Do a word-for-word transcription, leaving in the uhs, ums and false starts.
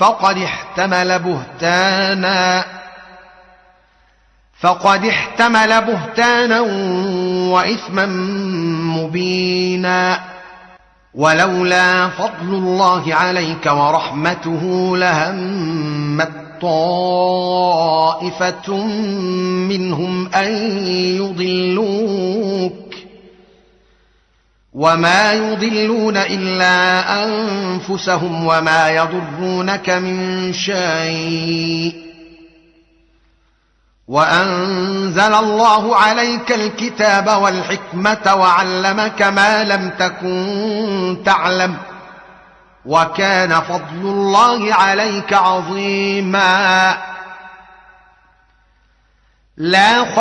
فقد احتمل بهتانا فقد احتمل بهتانا وإثما مبينا. ولولا فضل الله عليك ورحمته لهمت طائفة منهم أن يضلوك وما يضلون إلا أنفسهم وما يضرونك من شيء. وأنزل الله عليك الكتاب والحكمة وعلمك ما لم تكن تعلم وكان فضل الله عليك عظيما. لا